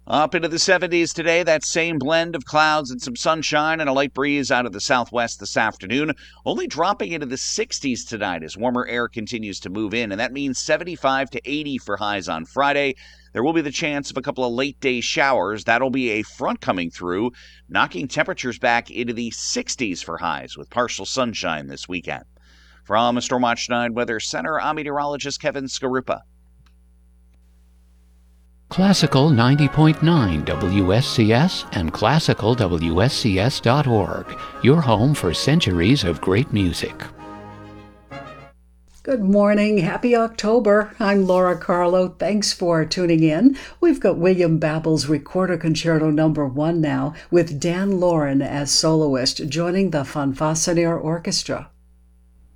Up into the 70s today, that same blend of clouds and some sunshine and a light breeze out of the southwest this afternoon, only dropping into the 60s tonight as warmer air continues to move in, and that means 75 to 80 for highs on Friday. There will be the chance of a couple of late-day showers. That'll be a front coming through, knocking temperatures back into the 60s for highs with partial sunshine this weekend. From Stormwatch 9 Weather Center, I'm meteorologist Kevin Skarupa. Classical 90.9 WSCS and classicalwscs.org, your home for centuries of great music. Good morning. Happy October. I'm Laura Carlo. Thanks for tuning in. We've got William Babel's Recorder Concerto No. 1 now, with Dan Lauren as soloist, joining the Fanfasineer Orchestra.